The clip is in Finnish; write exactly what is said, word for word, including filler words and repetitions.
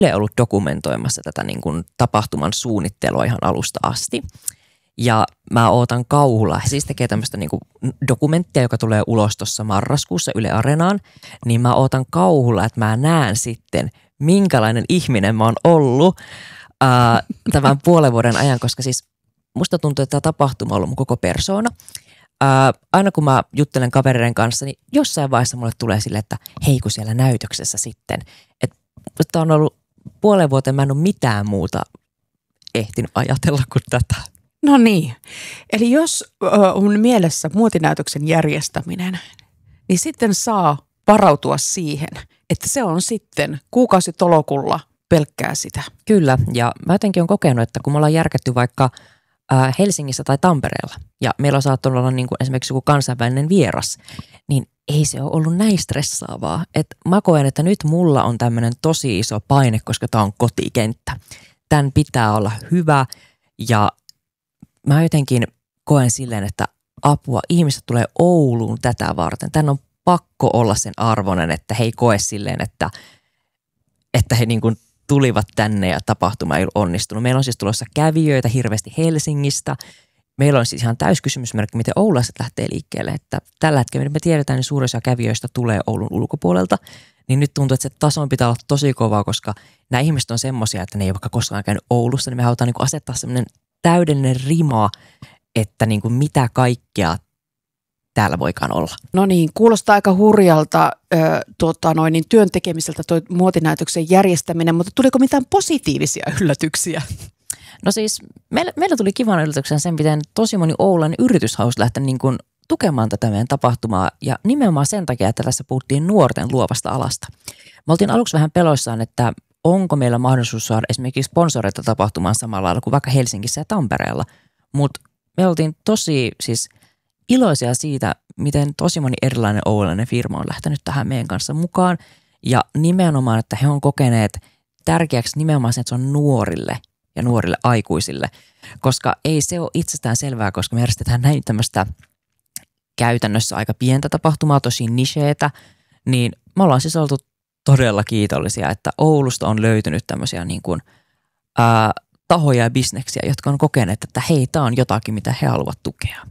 Yle ollut dokumentoimassa tätä niin kuin tapahtuman suunnittelua ihan alusta asti. Ja mä ootan kauhulla. He siis tekee tämmöistä niin kuin dokumenttia, joka tulee ulos tuossa marraskuussa Yle Areenaan. Niin mä ootan kauhulla, että mä näen sitten, minkälainen ihminen mä oon ollut ää, tämän puolen vuoden ajan. Koska siis musta tuntuu, että tämä tapahtuma on ollut mun koko persoona. Ää, aina kun mä juttelen kavereiden kanssa, niin jossain vaiheessa mulle tulee silleen, että hei kun siellä näytöksessä sitten. Että tämä on ollut puolen vuoteen, mä en ole mitään muuta ehtinyt ajatella kuin tätä. No niin. Eli jos on mielessä muotinäytöksen järjestäminen, niin sitten saa varautua siihen, että se on sitten kuukausitolokulla pelkkää sitä. Kyllä, ja mä jotenkin olen kokenut, että kun me ollaan järkätty vaikka äh, Helsingissä tai Tampereella, ja meillä on saattanut olla niin kuin esimerkiksi joku kansainvälinen vieras, niin ei se ole ollut näin stressaavaa. Et mä koen, että nyt mulla on tämmöinen tosi iso paine, koska tää on kotikenttä. Tän pitää olla hyvä, ja mä jotenkin koen silleen, että apua, ihmiset tulee Ouluun tätä varten. Tän on pakko olla sen arvoinen, että he ei koe silleen, että, että he niin kuin tulivat tänne ja tapahtuma ei ole onnistunut. Meillä on siis tulossa kävijöitä hirveästi Helsingistä. Meillä on siis ihan täyskysymysmerkki, miten oululaiset lähtee liikkeelle. Että tällä hetkellä me tiedetään, että suurin osa kävijöistä tulee Oulun ulkopuolelta. Niin nyt tuntuu, että se tason pitää olla tosi kovaa, koska nämä ihmiset on semmoisia, että ne ei ole vaikka koskaan käynyt Oulussa. Niin me halutaan niin kuin asettaa semmoinen täydellinen rima, että niin kuin mitä kaikkea täällä voikaan olla. No niin, kuulostaa aika hurjalta ö, tuota, noin, niin työn tekemiseltä tuo muotinäytöksen järjestäminen, mutta tuliko mitään positiivisia yllätyksiä? No siis meillä, meillä tuli kivan yllätyksen sen, miten tosi moni oululainen yritys halusi lähteä niin kuin tukemaan tätä meidän tapahtumaa ja nimenomaan sen takia, että tässä puhuttiin nuorten luovasta alasta. Me oltiin aluksi vähän peloissaan, että onko meillä mahdollisuus saada esimerkiksi sponsoreita tapahtumaan samalla lailla kuin vaikka Helsingissä ja Tampereella, mutta me oltiin tosi siis iloisia siitä, miten tosi moni erilainen oululainen firma on lähtenyt tähän meidän kanssa mukaan ja nimenomaan, että he on kokeneet tärkeäksi nimenomaan sen, että se on nuorille ja nuorille aikuisille, koska ei se ole itsestään selvää, koska me järjestetään näin tämmöistä käytännössä aika pientä tapahtumaa, tosi nicheetä, niin me ollaan siis oltu todella kiitollisia, että Oulusta on löytynyt tämmöisiä niin kuin, ää, tahoja ja bisneksiä, jotka on kokeneet, että hei, tämä on jotakin, mitä he haluavat tukea.